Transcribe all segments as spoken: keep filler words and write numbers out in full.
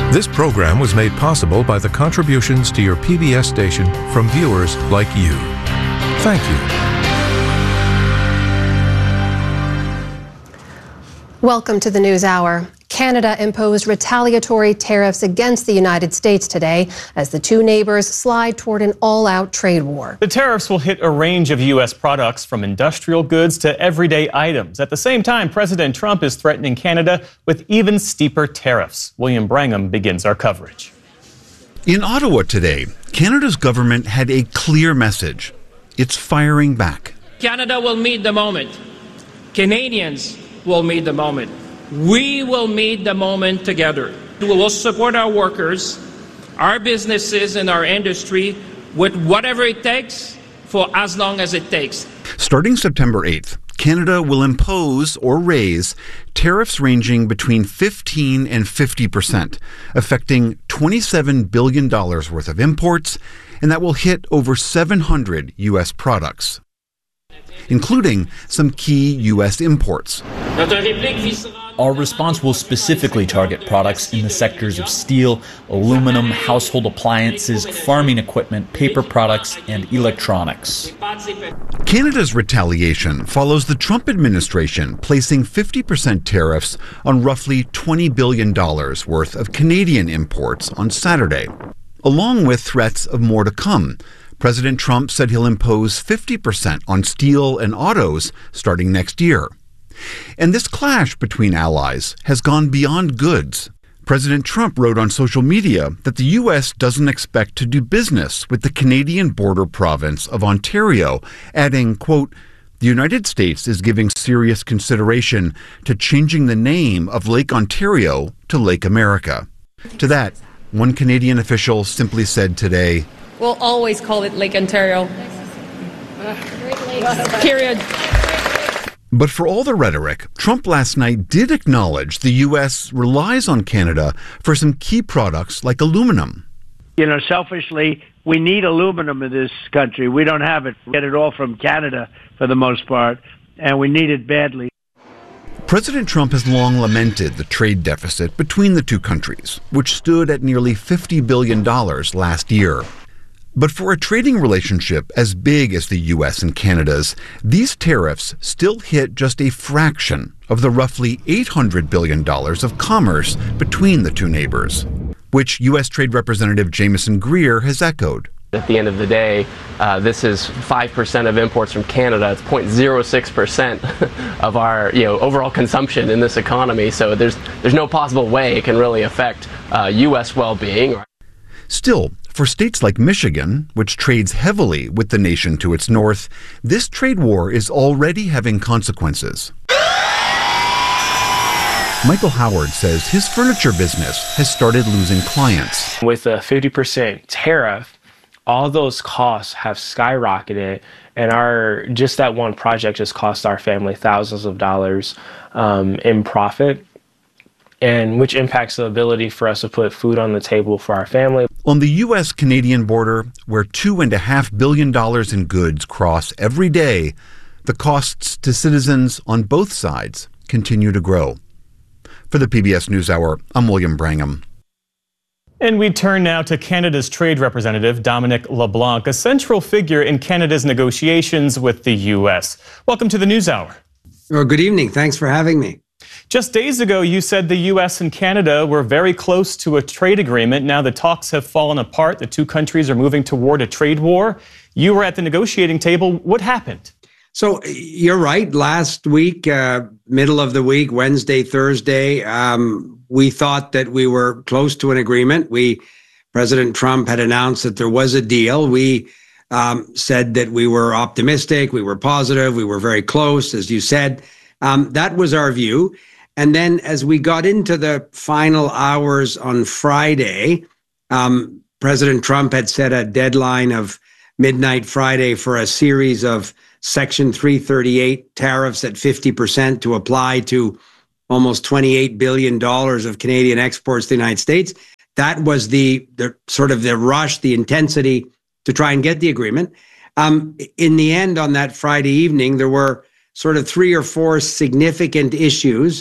This program was made possible by the contributions to your P B S station from viewers like you. Thank you. Welcome to the News Hour. Canada imposed retaliatory tariffs against the United States today as the two neighbors slide toward an all-out trade war. The tariffs will hit a range of U S products from industrial goods to everyday items. At the same time, President Trump is threatening Canada with even steeper tariffs. William Brangham begins our coverage. In Ottawa today, Canada's government had a clear message. It's firing back. Canada will meet the moment. Canadians will meet the moment. We will meet the moment together. We will support our workers, our businesses, and our industry with whatever it takes for as long as it takes. Starting September eighth, Canada will impose or raise tariffs ranging between fifteen and fifty percent, affecting twenty-seven billion dollars worth of imports, and that will hit over seven hundred U S products, including some key U S imports. Our response will specifically target products in the sectors of steel, aluminum, household appliances, farming equipment, paper products, and electronics. Canada's retaliation follows the Trump administration placing fifty percent tariffs on roughly twenty billion dollars worth of Canadian imports on Saturday, along with threats of more to come. President Trump said he'll impose fifty percent on steel and autos starting next year. And this clash between allies has gone beyond goods. President Trump wrote on social media that the U S doesn't expect to do business with the Canadian border province of Ontario, adding, quote, "The United States is giving serious consideration to changing the name of Lake Ontario to Lake America." To that, one Canadian official simply said today, "We'll always call it Lake Ontario. Period." But for all the rhetoric, Trump last night did acknowledge the U S relies on Canada for some key products like aluminum. You know, selfishly, we need aluminum in this country. We don't have it. We get it all from Canada for the most part, and we need it badly. President Trump has long lamented the trade deficit between the two countries, which stood at nearly fifty billion dollars last year. But for a trading relationship as big as the U S and Canada's, these tariffs still hit just a fraction of the roughly eight hundred billion dollars of commerce between the two neighbors, which U S Trade Representative Jameson Greer has echoed. At the end of the day, uh, this is five percent of imports from Canada. It's zero point zero six percent of our you know, overall consumption in this economy. So there's, there's no possible way it can really affect uh, U S well-being. Still, for states like Michigan, which trades heavily with the nation to its north, this trade war is already having consequences. Michael Howard says his furniture business has started losing clients. With a fifty percent tariff, all those costs have skyrocketed, and our just that one project just cost our family thousands of dollars um, in profit, and which impacts the ability for us to put food on the table for our family. On the U S-Canadian border, where two point five billion dollars in goods cross every day, the costs to citizens on both sides continue to grow. For the P B S NewsHour, I'm William Brangham. And we turn now to Canada's Trade Representative, Dominic LeBlanc, a central figure in Canada's negotiations with the U S. Welcome to the NewsHour. Well, good evening. Thanks for having me. Just days ago, you said the U S and Canada were very close to a trade agreement. Now the talks have fallen apart. The two countries are moving toward a trade war. You were at the negotiating table. What happened? So you're right. Last week, uh, middle of the week, Wednesday, Thursday, um, we thought that we were close to an agreement. We, President Trump had announced that there was a deal. We um, said that we were optimistic, we were positive, we were very close, as you said. Um, that was our view. And then as we got into the final hours on Friday, um, President Trump had set a deadline of midnight Friday for a series of Section three thirty-eight tariffs at fifty percent to apply to almost twenty-eight billion dollars of Canadian exports to the United States. That was the, the sort of the rush, the intensity to try and get the agreement. Um, in the end, on that Friday evening, there were sort of three or four significant issues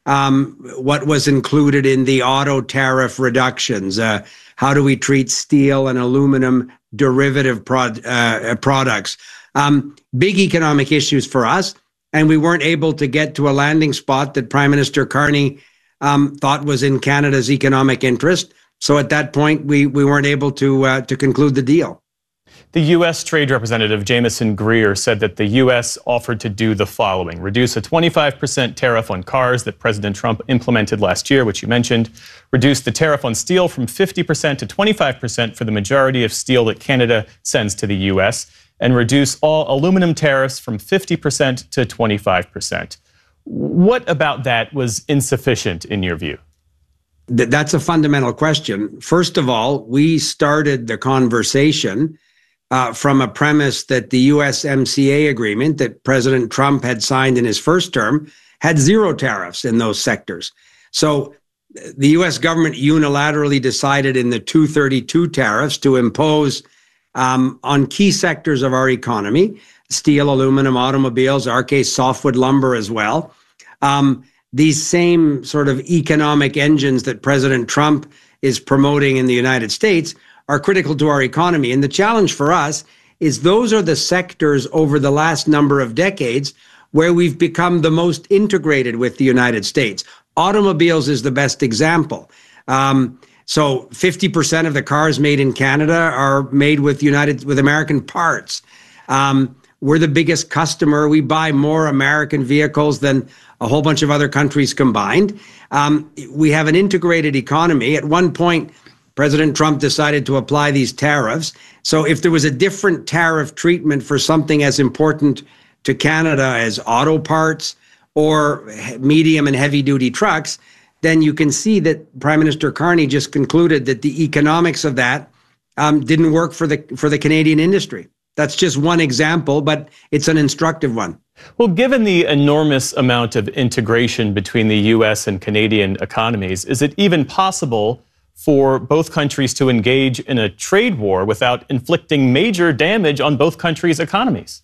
um, what was included in the auto tariff reductions. Uh, how do we treat steel and aluminum derivative prod, uh, products? Um, big economic issues for us. And we weren't able to get to a landing spot that Prime Minister Carney um, thought was in Canada's economic interest. So at that point, we we weren't able to uh, to conclude the deal. The U S Trade Representative Jameson Greer said that the U S offered to do the following: reduce a twenty-five percent tariff on cars that President Trump implemented last year, which you mentioned, reduce the tariff on steel from fifty percent to twenty-five percent for the majority of steel that Canada sends to the U S, and reduce all aluminum tariffs from fifty percent to twenty-five percent. What about that was insufficient in your view? That's a fundamental question. First of all, we started the conversation uh, from a premise that the U S M C A agreement that President Trump had signed in his first term had zero tariffs in those sectors. So the U S government unilaterally decided in the two thirty-two tariffs to impose um, on key sectors of our economy, steel, aluminum, automobiles, our case, softwood lumber as well. Um, these same sort of economic engines that President Trump is promoting in the United States are critical to our economy. And the challenge for us is those are the sectors over the last number of decades where we've become the most integrated with the United States. Automobiles is the best example. Um, so fifty percent of the cars made in Canada are made with United with American parts. Um, we're the biggest customer. We buy more American vehicles than a whole bunch of other countries combined. Um, we have an integrated economy. At one point, President Trump decided to apply these tariffs. So if there was a different tariff treatment for something as important to Canada as auto parts or medium and heavy duty trucks, then you can see that Prime Minister Carney just concluded that the economics of that um, didn't work for the for the Canadian industry. That's just one example, but it's an instructive one. Well, given the enormous amount of integration between the U S and Canadian economies, is it even possible for both countries to engage in a trade war without inflicting major damage on both countries' economies?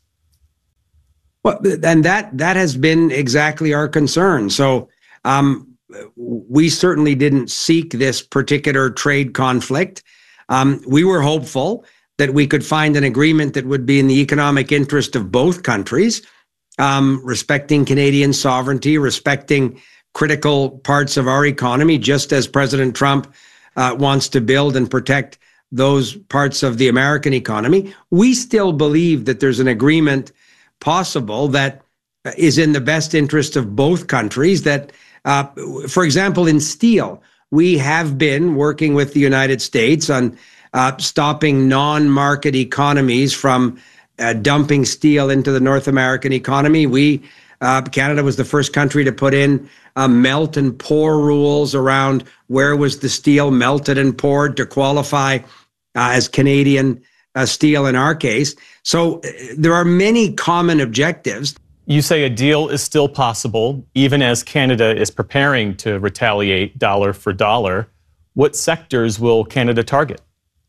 Well, and that that has been exactly our concern. So um, we certainly didn't seek this particular trade conflict. Um, we were hopeful that we could find an agreement that would be in the economic interest of both countries, um, respecting Canadian sovereignty, respecting critical parts of our economy, just as President Trump uh, wants to build and protect those parts of the American economy. We still believe that there's an agreement possible that is in the best interest of both countries. That, uh, for example, in steel, we have been working with the United States on uh, stopping non-market economies from uh, dumping steel into the North American economy. We, uh, Canada was the first country to put in uh, melt and pour rules around where was the steel melted and poured to qualify uh, as Canadian uh, steel in our case. So uh, there are many common objectives. You say a deal is still possible, even as Canada is preparing to retaliate dollar for dollar. What sectors will Canada target?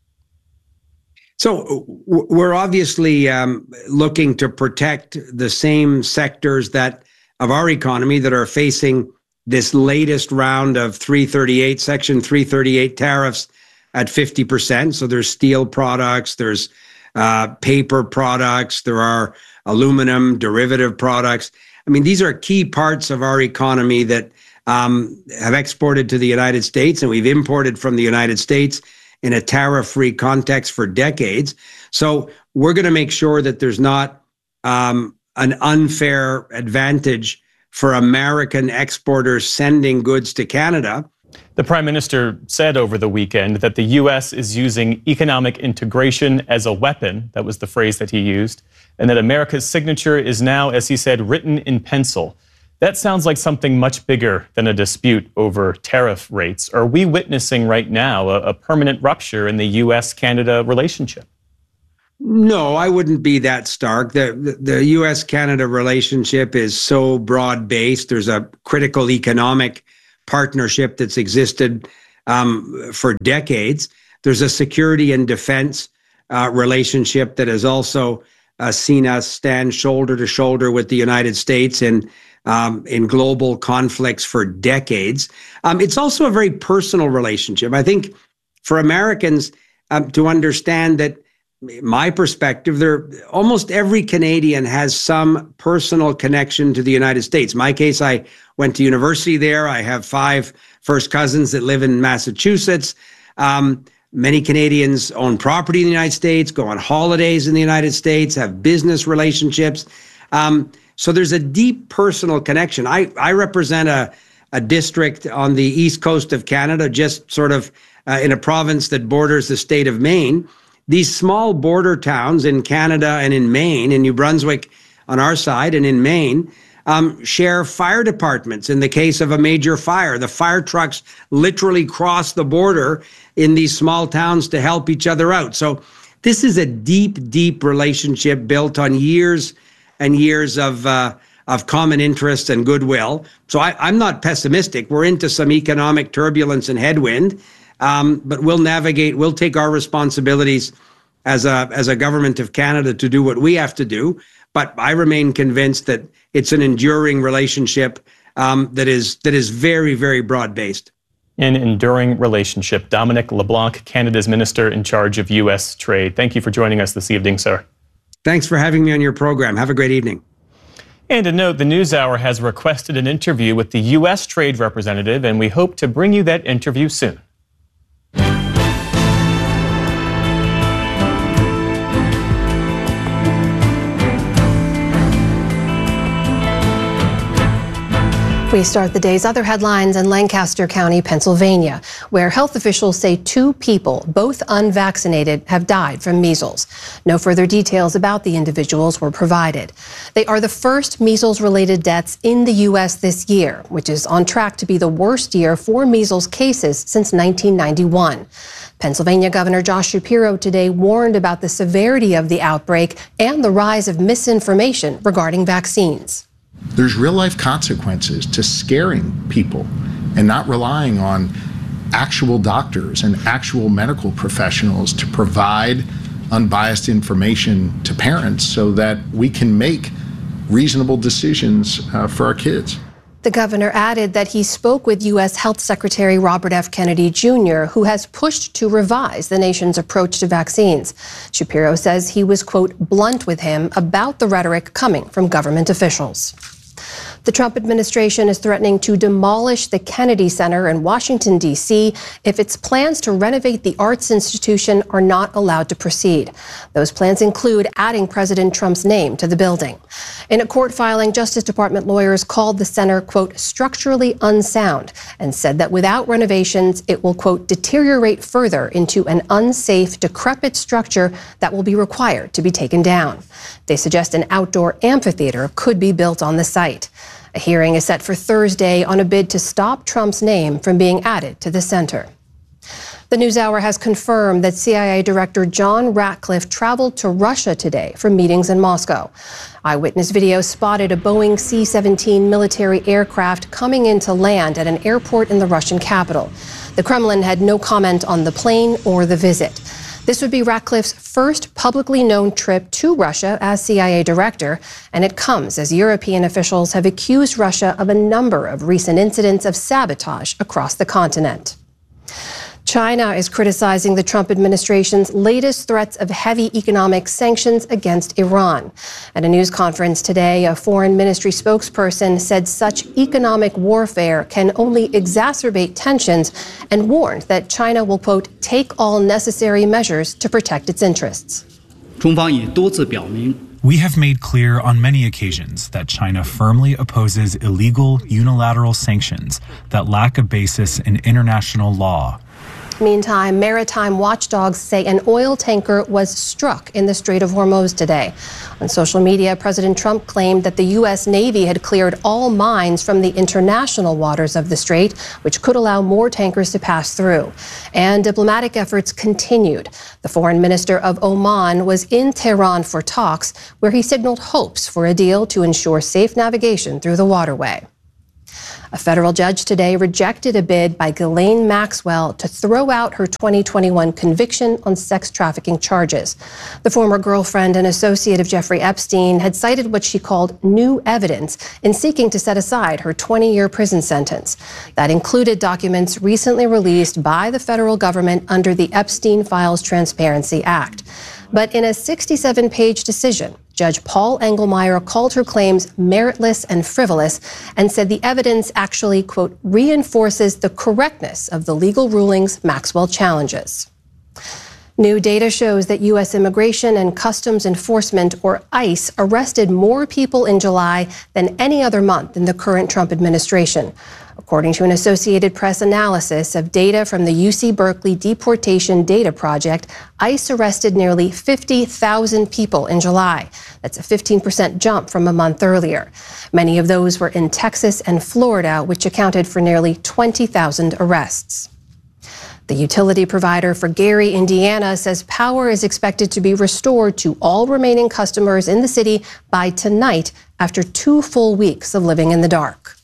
So we're obviously um, looking to protect the same sectors that of our economy that are facing this latest round of three thirty-eight, Section three thirty-eight tariffs at fifty percent. So there's steel products, there's uh, paper products, there are aluminum derivative products. I mean, these are key parts of our economy that um, have exported to the United States, and we've imported from the United States in a tariff-free context for decades. So we're going to make sure that there's not um, an unfair advantage for American exporters sending goods to Canada. The Prime Minister said over the weekend that the U S is using economic integration as a weapon. That was the phrase that he used. And that America's signature is now, as he said, written in pencil. That sounds like something much bigger than a dispute over tariff rates. Are we witnessing right now a, a permanent rupture in the U S Canada relationship? No, I wouldn't be that stark. The, the, the U S Canada relationship is so broad-based. There's a critical economic partnership that's existed um, for decades. There's a security and defense uh, relationship that has also uh, seen us stand shoulder to shoulder with the United States in um, in global conflicts for decades. Um, it's also a very personal relationship. I think for Americans um, to understand that, my perspective, there almost every Canadian has some personal connection to the United States. In my case, I went to university there. I have five first cousins that live in Massachusetts. Um, many Canadians own property in the United States, go on holidays in the United States, have business relationships. Um, so there's a deep personal connection. I, I represent a, a district on the east coast of Canada, just sort of uh, in a province that borders the state of Maine. These small border towns in Canada and in Maine, in New Brunswick on our side and in Maine, um, share fire departments. In the case of a major fire, the fire trucks literally cross the border in these small towns to help each other out. So this is a deep, deep relationship built on years and years of uh, of common interests and goodwill. So I, I'm not pessimistic. We're into some economic turbulence and headwind. Um, but we'll navigate, we'll take our responsibilities as a as a government of Canada to do what we have to do. But I remain convinced that it's an enduring relationship um, that is that is very, very broad-based. An enduring relationship. Dominic LeBlanc, Canada's Minister in charge of U S trade. Thank you for joining us this evening, sir. Thanks for having me on your program. Have a great evening. And a note, the NewsHour has requested an interview with the U S trade representative, and we hope to bring you that interview soon. We start the day's other headlines in Lancaster County, Pennsylvania, where health officials say two people, both unvaccinated, have died from measles. No further details about the individuals were provided. They are the first measles-related deaths in the U S this year, which is on track to be the worst year for measles cases since nineteen ninety-one. Pennsylvania Governor Josh Shapiro today warned about the severity of the outbreak and the rise of misinformation regarding vaccines. There's real-life consequences to scaring people and not relying on actual doctors and actual medical professionals to provide unbiased information to parents so that we can make reasonable decisions uh, for our kids. The governor added that he spoke with U S Health Secretary Robert F. Kennedy Junior, who has pushed to revise the nation's approach to vaccines. Shapiro says he was, quote, blunt with him about the rhetoric coming from government officials. The Trump administration is threatening to demolish the Kennedy Center in Washington, D C if its plans to renovate the arts institution are not allowed to proceed. Those plans include adding President Trump's name to the building. In a court filing, Justice Department lawyers called the center, quote, structurally unsound, and said that without renovations, it will, quote, deteriorate further into an unsafe, decrepit structure that will be required to be taken down. They suggest an outdoor amphitheater could be built on the site. A hearing is set for Thursday on a bid to stop Trump's name from being added to the center. The NewsHour has confirmed that C I A Director John Ratcliffe traveled to Russia today for meetings in Moscow. Eyewitness video spotted a Boeing C seventeen military aircraft coming into land at an airport in the Russian capital. The Kremlin had no comment on the plane or the visit. This would be Ratcliffe's first publicly known trip to Russia as C I A director, and it comes as European officials have accused Russia of a number of recent incidents of sabotage across the continent. China is criticizing the Trump administration's latest threats of heavy economic sanctions against Iran. At a news conference today, a foreign ministry spokesperson said such economic warfare can only exacerbate tensions and warned that China will, quote, take all necessary measures to protect its interests. We have made clear on many occasions that China firmly opposes illegal unilateral sanctions that lack a basis in international law. Meantime, maritime watchdogs say an oil tanker was struck in the Strait of Hormuz today. On social media, President Trump claimed that the U S Navy had cleared all mines from the international waters of the strait, which could allow more tankers to pass through. And diplomatic efforts continued. The foreign minister of Oman was in Tehran for talks, where he signaled hopes for a deal to ensure safe navigation through the waterway. A federal judge today rejected a bid by Ghislaine Maxwell to throw out her twenty twenty-one conviction on sex trafficking charges. The former girlfriend and associate of Jeffrey Epstein had cited what she called new evidence in seeking to set aside her twenty-year prison sentence. That included documents recently released by the federal government under the Epstein Files Transparency Act. But in a sixty-seven page decision, Judge Paul Engelmeyer called her claims meritless and frivolous and said the evidence actually, quote, reinforces the correctness of the legal rulings Maxwell challenges. New data shows that U S Immigration and Customs Enforcement, or ICE, arrested more people in July than any other month in the current Trump administration. According to an Associated Press analysis of data from the U C Berkeley Deportation Data Project, ICE arrested nearly fifty thousand people in July. That's a fifteen percent jump from a month earlier. Many of those were in Texas and Florida, which accounted for nearly twenty thousand arrests. The utility provider for Gary, Indiana, says power is expected to be restored to all remaining customers in the city by tonight after two full weeks of living in the dark.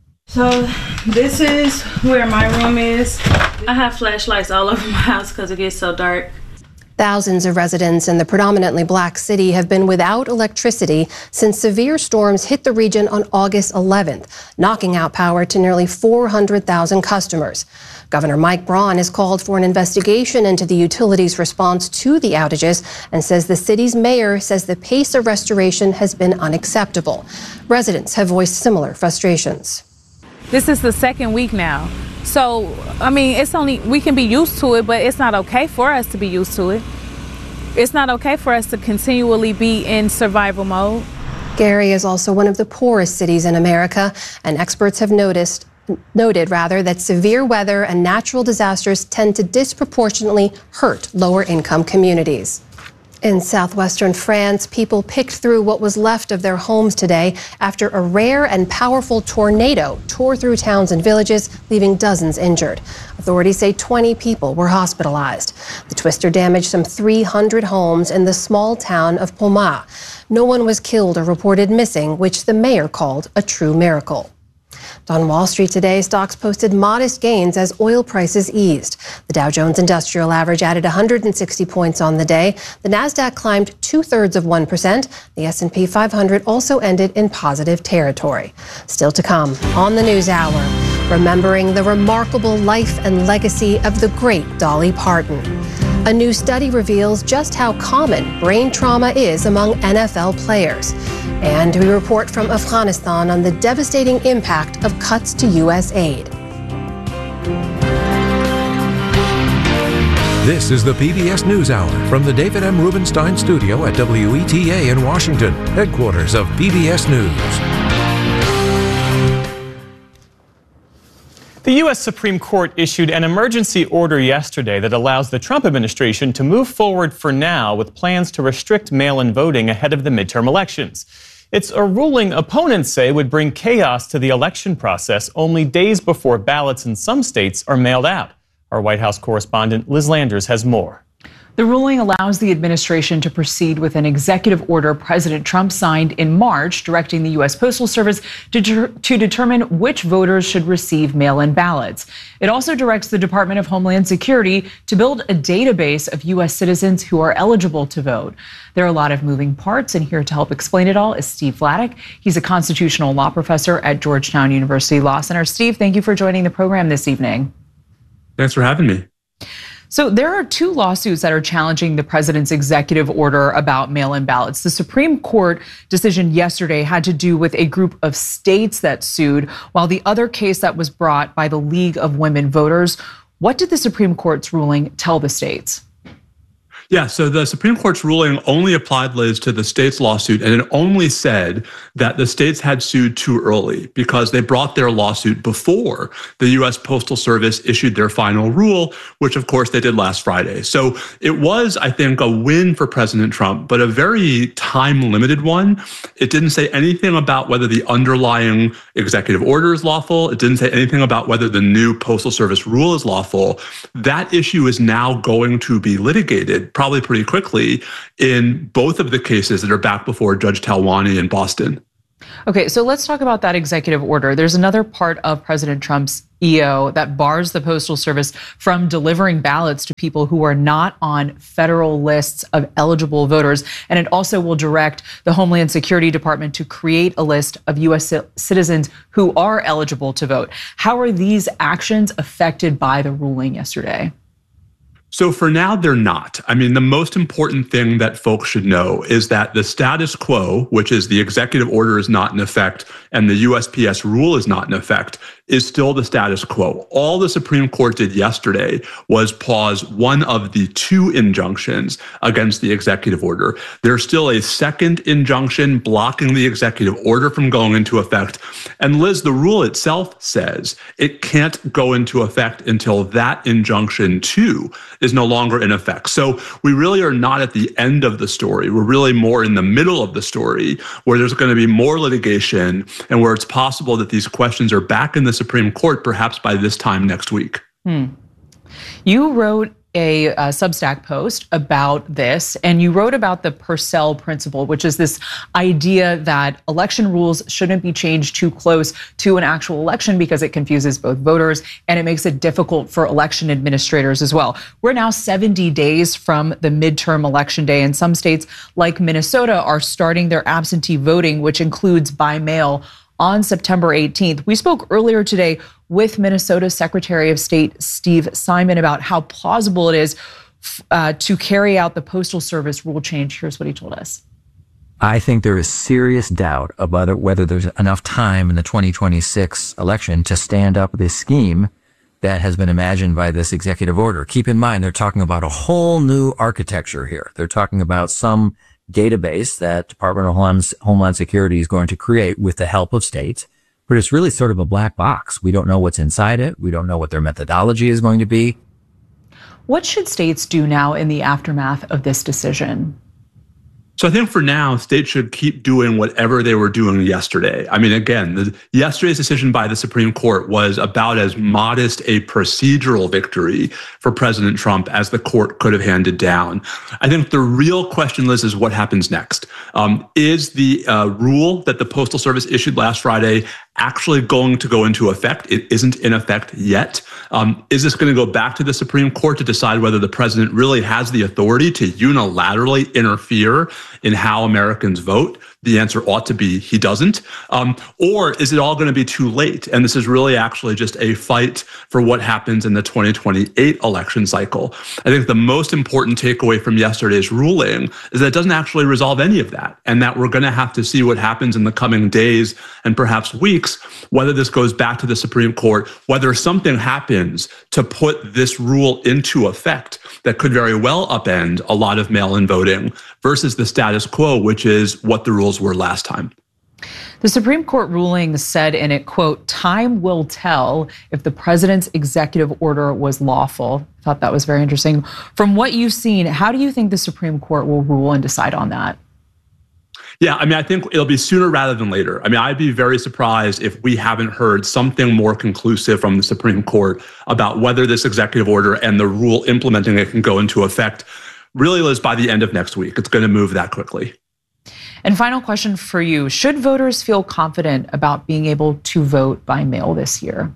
So this is where my room is. I have flashlights all over my house because it gets so dark. Thousands of residents in the predominantly black city have been without electricity since severe storms hit the region on August eleventh, knocking out power to nearly four hundred thousand customers. Governor Mike Braun has called for an investigation into the utility's response to the outages and says the city's mayor says the pace of restoration has been unacceptable. Residents have voiced similar frustrations. This is the second week now. So, I mean, it's only, we can be used to it, but it's not okay for us to be used to it. It's not okay for us to continually be in survival mode. Gary is also one of the poorest cities in America, and experts have noticed, noted rather that severe weather and natural disasters tend to disproportionately hurt lower income communities. In southwestern France, people picked through what was left of their homes today after a rare and powerful tornado tore through towns and villages, leaving dozens injured. Authorities say twenty people were hospitalized. The twister damaged some three hundred homes in the small town of Pomar. No one was killed or reported missing, which the mayor called a true miracle. On Wall Street today, stocks posted modest gains as oil prices eased. The Dow Jones Industrial Average added one hundred sixty points on the day. The Nasdaq climbed two-thirds of one percent. The S and P five hundred also ended in positive territory. Still to come on the News Hour, remembering the remarkable life and legacy of the great Dolly Parton. A new study reveals just how common brain trauma is among N F L players. And we report from Afghanistan on the devastating impact of cuts to U S aid. This is the P B S NewsHour from the David M. Rubenstein studio at W E T A in Washington, headquarters of P B S News. The U S Supreme Court issued an emergency order yesterday that allows the Trump administration to move forward for now with plans to restrict mail-in voting ahead of the midterm elections. It's a ruling opponents say would bring chaos to the election process only days before ballots in some states are mailed out. Our White House correspondent Liz Landers has more. The ruling allows the administration to proceed with an executive order President Trump signed in March, directing the U S Postal Service to, to determine which voters should receive mail-in ballots. It also directs the Department of Homeland Security to build a database of U S citizens who are eligible to vote. There are a lot of moving parts, and here to help explain it all is Steve Vladeck. He's a constitutional law professor at Georgetown University Law Center. Steve, thank you for joining the program this evening. Thanks for having me. So there are two lawsuits that are challenging the president's executive order about mail-in ballots. The Supreme Court decision yesterday had to do with a group of states that sued, while the other case that was brought by the League of Women Voters. What did the Supreme Court's ruling tell the states? Yeah, so the Supreme Court's ruling only applied, Liz, to the state's lawsuit, and it only said that the states had sued too early because they brought their lawsuit before the U S Postal Service issued their final rule, which of course they did last Friday. So it was, I think, a win for President Trump, but a very time-limited one. It didn't say anything about whether the underlying executive order is lawful. It didn't say anything about whether the new Postal Service rule is lawful. That issue is now going to be litigated probably pretty quickly in both of the cases that are back before Judge Talwani in Boston. Okay, so let's talk about that executive order. There's another part of President Trump's E O that bars the Postal Service from delivering ballots to people who are not on federal lists of eligible voters. And it also will direct the Homeland Security Department to create a list of U S citizens who are eligible to vote. How are these actions affected by the ruling yesterday? So for now, they're not. I mean, the most important thing that folks should know is that the status quo, which is the executive order is not in effect and the U S P S rule is not in effect, is still the status quo. All the Supreme Court did yesterday was pause one of the two injunctions against the executive order. There's still a second injunction blocking the executive order from going into effect. And Liz, the rule itself says it can't go into effect until that injunction too is no longer in effect. So we really are not at the end of the story. We're really more in the middle of the story where there's going to be more litigation and where it's possible that these questions are back in the Supreme Court perhaps by this time next week. Hmm. You wrote a, a Substack post about this, and you wrote about the Purcell principle, which is this idea that election rules shouldn't be changed too close to an actual election because it confuses both voters and it makes it difficult for election administrators as well. We're now seventy days from the midterm election day, and some states like Minnesota are starting their absentee voting, which includes by mail, on September eighteenth. We spoke earlier today with Minnesota Secretary of State Steve Simon about how plausible it is uh, to carry out the Postal Service rule change. Here's what he told us. I think there is serious doubt about whether there's enough time in the twenty twenty-six election to stand up this scheme that has been imagined by this executive order. Keep in mind, they're talking about a whole new architecture here. They're talking about some database that Department of Homeland Security is going to create with the help of states, but it's really sort of a black box. We don't know what's inside it. We don't know what their methodology is going to be. What should states do now in the aftermath of this decision? So I think for now, states should keep doing whatever they were doing yesterday. I mean, again, the, yesterday's decision by the Supreme Court was about as modest a procedural victory for President Trump as the court could have handed down. I think the real question, Liz, is what happens next. Um, is the uh, rule that the Postal Service issued last Friday actually going to go into effect? It isn't in effect yet. Um, is this going to go back to the Supreme Court to decide whether the president really has the authority to unilaterally interfere in how Americans vote? The answer ought to be he doesn't. Um, or is it all going to be too late? And this is really actually just a fight for what happens in the twenty twenty-eight election cycle. I think the most important takeaway from yesterday's ruling is that it doesn't actually resolve any of that, and that we're going to have to see what happens in the coming days and perhaps weeks, whether this goes back to the Supreme Court, whether something happens to put this rule into effect that could very well upend a lot of mail-in voting versus the status quo, which is what the rules were last time. The Supreme Court ruling said in it, quote, "Time will tell if the president's executive order was lawful." I thought that was very interesting. From what you've seen, how do you think the Supreme Court will rule and decide on that? Yeah, I mean, I think it'll be sooner rather than later. I mean, I'd be very surprised if we haven't heard something more conclusive from the Supreme Court about whether this executive order and the rule implementing it can go into effect really, Liz, by the end of next week. It's going to move that quickly. And final question for you. Should voters feel confident about being able to vote by mail this year?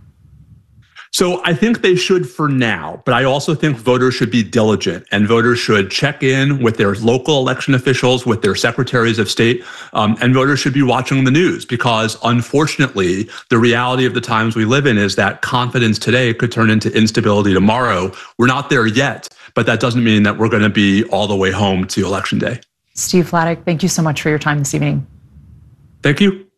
So I think they should for now, but I also think voters should be diligent, and voters should check in with their local election officials, with their secretaries of state, um, and voters should be watching the news, because unfortunately, the reality of the times we live in is that confidence today could turn into instability tomorrow. We're not there yet, but that doesn't mean that we're going to be all the way home to Election Day. Steve Vladeck, thank you so much for your time this evening. Thank you.